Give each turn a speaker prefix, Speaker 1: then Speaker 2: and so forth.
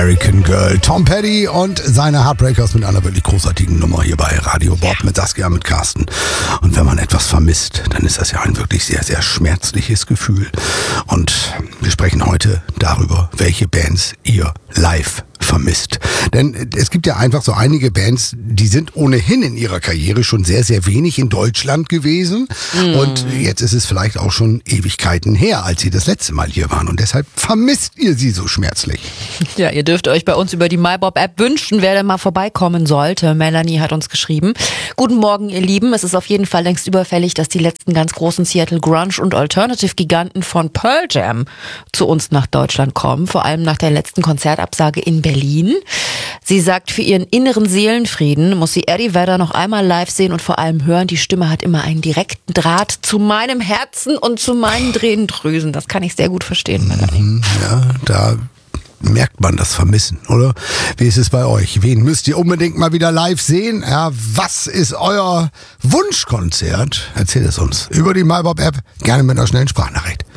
Speaker 1: American Girl. Tom Petty und seine Heartbreakers mit einer wirklich großartigen Nummer hier bei Radio Bob mit Saskia, mit Carsten. Und wenn man etwas vermisst, dann ist das ja ein wirklich sehr, sehr schmerzliches Gefühl. Und wir sprechen heute darüber, welche Bands ihr live vermisst. Denn es gibt ja einfach so einige Bands, die sind ohnehin in ihrer Karriere schon sehr, sehr wenig in Deutschland gewesen. Und jetzt ist es vielleicht auch schon Ewigkeiten her, als sie das letzte Mal hier waren. Und deshalb vermisst ihr sie so schmerzlich.
Speaker 2: Ja, ihr dürft euch bei uns über die MyBob-App wünschen, wer denn mal vorbeikommen sollte. Melanie hat uns geschrieben. Guten Morgen, ihr Lieben. Es ist auf jeden Fall längst überfällig, dass die letzten ganz großen Seattle Grunge- und Alternative-Giganten von Pearl Jam zu uns nach Deutschland kommen. Vor allem nach der letzten Konzertabsage in Berlin. Sie sagt, für ihren inneren Seelenfrieden muss sie Eddie Vedder noch einmal live sehen und vor allem hören. Die Stimme hat immer einen direkten Draht zu meinem Herzen und zu meinen Tränendrüsen. Das kann ich sehr gut verstehen, Melanie.
Speaker 1: Ja, da merkt man das Vermissen, oder? Wie ist es bei euch? Wen müsst ihr unbedingt mal wieder live sehen? Ja, was ist euer Wunschkonzert? Erzählt es uns über die MyBob-App, gerne mit einer schnellen Sprachnachricht.